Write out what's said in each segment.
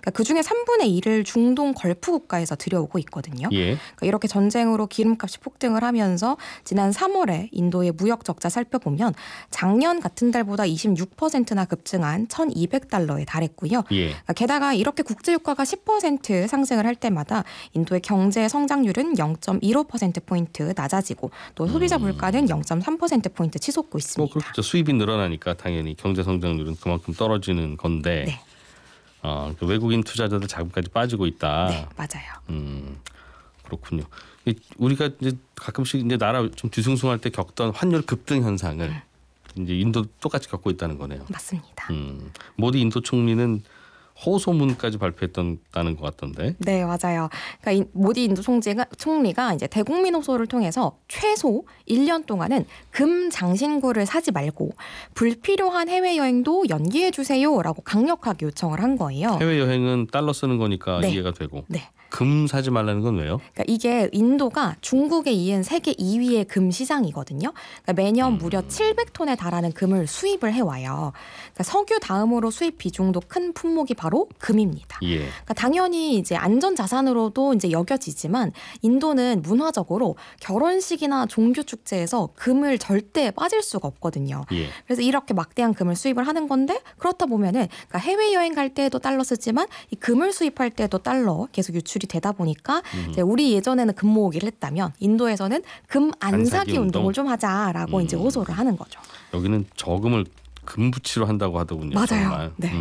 그러니까 그중에 3분의 1을 중동 걸프 국가에서 들여오고 있거든요. 예. 그러니까 이렇게 전쟁으로 기름값이 폭등을 하면서 지난 3월에 인도의 무역 적자 살펴보면 작년 같은 달보다 26%나 급증한 1,200달러에 달했고요. 예. 그러니까 게다가 이렇게 국제유가가 10% 상승을 할 때마다 인도의 경제 성장률은 0.15%포인트 낮아지고 또 소비자 물가는 0.3%포인트 치솟고 있습니다. 뭐 그렇죠. 수입이 늘어나니까 당연히 경제 성장률은 그만큼 떨어지는 건데 네. 그 외국인 투자자들 자금까지 빠지고 있다. 네, 맞아요. 그렇군요. 우리가 이제 가끔씩 이제 나라 좀 뒤숭숭할 때 겪던 환율 급등 현상을 이제 인도 똑같이 겪고 있다는 거네요. 맞습니다. 모디 인도 총리는 호소문까지 발표했다는 것 같던데. 네, 맞아요. 그러니까 모디 인도 총리가 이제 대국민 호소를 통해서 최소 1년 동안은 금 장신구를 사지 말고 불필요한 해외 여행도 연기해 주세요라고 강력하게 요청을 한 거예요. 해외 여행은 달러 쓰는 거니까 네. 이해가 되고. 네. 금 사지 말라는 건 왜요? 그러니까 이게 인도가 중국에 이은 세계 2위의 금 시장이거든요. 그러니까 매년 무려 700톤에 달하는 금을 수입을 해와요. 그러니까 석유 다음으로 수입 비중도 큰 품목이 바로 금입니다. 예. 그러니까 당연히 이제 안전 자산으로도 이제 여겨지지만 인도는 문화적으로 결혼식이나 종교 축제에서 금을 절대 빠질 수가 없거든요. 예. 그래서 이렇게 막대한 금을 수입을 하는 건데 그렇다 보면은 그러니까 해외 여행 갈 때에도 달러 쓰지만 이 금을 수입할 때도 달러 계속 유출이 되다 보니까 이제 우리 예전에는 금 모으기를 했다면 인도에서는 금 안 사기 운동을 좀 하자라고 이제 호소를 하는 거죠. 여기는 저금을 금부치로 한다고 하더군요. 맞아요. 정말. 네.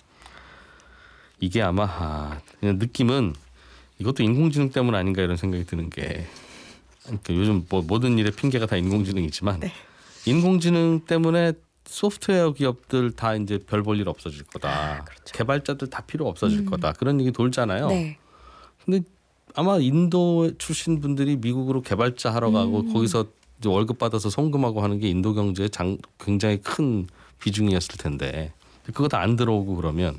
이게 아마 그냥 느낌은 이것도 인공지능 때문 아닌가 이런 생각이 드는 게 그러니까 요즘 뭐 모든 일의 핑계가 다 인공지능이지만 네. 인공지능 때문에 소프트웨어 기업들 다 이제 별 볼 일 없어질 거다. 그렇죠. 개발자들 다 필요 없어질 거다. 그런 얘기 돌잖아요. 네. 근데 아마 인도 출신 분들이 미국으로 개발자 하러 가고 거기서 이제 월급 받아서 송금하고 하는 게 인도 경제에 굉장히 큰 비중이었을 텐데 그거 다 안 들어오고 그러면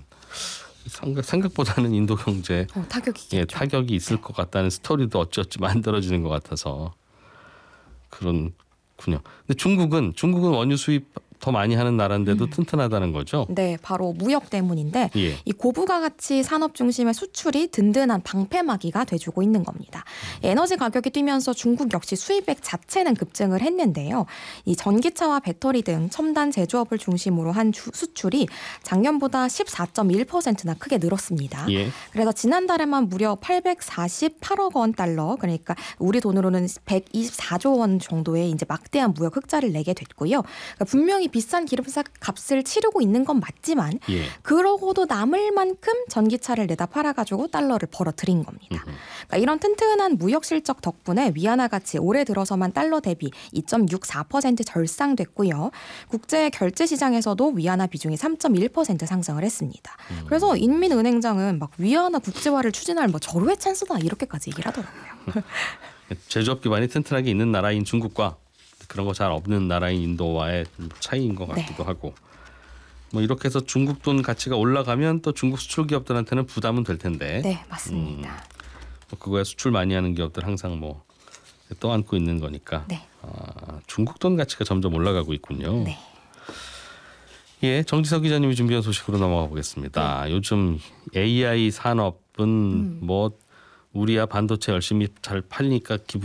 생각보다는 인도 경제에 타격이겠죠. 타격이 있을 것 같다는 스토리도 어찌어찌 만들어지는 것 같아서 그런군요. 근데 중국은 원유 수입 더 많이 하는 나라인데도 튼튼하다는 거죠. 네, 바로 무역 때문인데 예. 이 고부가 가치 산업 중심의 수출이 든든한 방패막이가 돼주고 있는 겁니다. 에너지 가격이 뛰면서 중국 역시 수입액 자체는 급증을 했는데요. 이 전기차와 배터리 등 첨단 제조업을 중심으로 한 수출이 작년보다 14.1%나 크게 늘었습니다. 예. 그래서 지난달에만 무려 848억 원 달러, 그러니까 우리 돈으로는 124조 원 정도의 이제 막대한 무역 흑자를 내게 됐고요. 그러니까 분명히 비싼 기름값 값을 치르고 있는 건 맞지만 예. 그러고도 남을 만큼 전기차를 내다 팔아가지고 달러를 벌어들인 겁니다. 그러니까 이런 튼튼한 무역 실적 덕분에 위안화 가치 올해 들어서만 달러 대비 2.64% 절상됐고요. 국제 결제 시장에서도 위안화 비중이 3.1% 상승을 했습니다. 그래서 인민은행장은 막 위안화 국제화를 추진할 뭐 절호의 찬스다 이렇게까지 얘기를 하더라고요. 제조업 기반이 튼튼하게 있는 나라인 중국과 그런 거 잘 없는 나라인 인도와의 차이인 것 같기도 하고 뭐 이렇게 해서 중국 돈 가치가 올라가면 또 중국 수출 기업들한테는 부담은 될 텐데 네, 맞습니다. 뭐 그거에 수출 많이 하는 기업들 항상 뭐 떠안고 있는 거니까 네. 중국 돈 가치가 점점 올라가고 있군요. 네. 예, 정지석 기자님이 준비한 소식으로 넘어가 보겠습니다. 요즘 AI 산업은 뭐 우리야 반도체 열심히 잘 팔리니까